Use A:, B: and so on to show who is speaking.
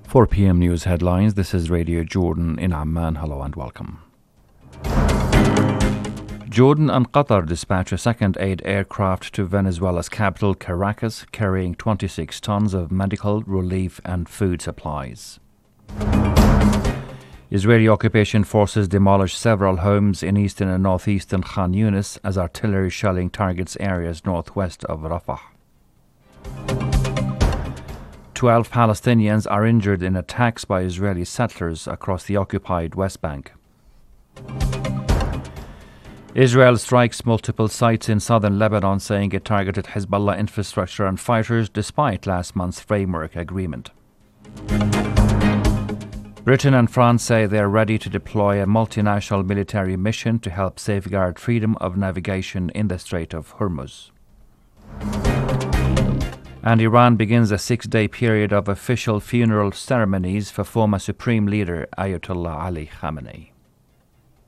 A: 4 p.m. news headlines. This is Radio Jordan in Amman. Hello and welcome. Jordan and Qatar dispatch a second aid aircraft to Venezuela's capital, Caracas, carrying 26 tons of medical, relief and food supplies. Israeli occupation forces demolish several homes in eastern and northeastern Khan Yunis as artillery shelling targets areas northwest of Rafah. 12 Palestinians are injured in attacks by Israeli settlers across the occupied West Bank. Israel strikes multiple sites in southern Lebanon, saying it targeted Hezbollah infrastructure and fighters despite last month's framework agreement. Britain and France say they are ready to deploy a multinational military mission to help safeguard freedom of navigation in the Strait of Hormuz. And Iran begins a 6-day period of official funeral ceremonies for former Supreme Leader Ayatollah Ali Khamenei.